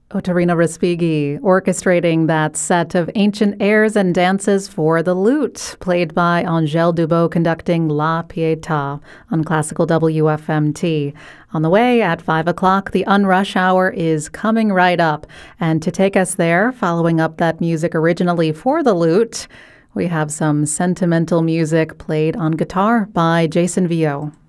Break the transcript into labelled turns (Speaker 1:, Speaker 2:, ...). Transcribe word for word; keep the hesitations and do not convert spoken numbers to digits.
Speaker 1: Otorino Respighi orchestrating that set of ancient airs and dances for the lute, played by Angèle Dubot conducting La Pietà on Classical W F M T. On the way at five o'clock, the Unrush Hour is coming right up. And to take us there, following up that music originally for the lute, we have some sentimental music played on guitar by Jason Vio.